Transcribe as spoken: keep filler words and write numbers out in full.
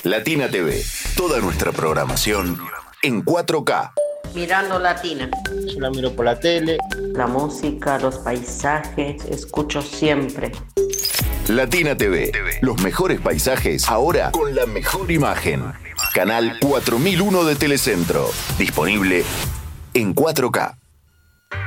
Latina T V. Toda nuestra programación en cuatro K. Mirando Latina. Yo la miro por la tele. La música, los paisajes, escucho siempre. Latina T V. Los mejores paisajes ahora con la mejor imagen. Canal cuatro mil uno de Telecentro. Disponible en cuatro K.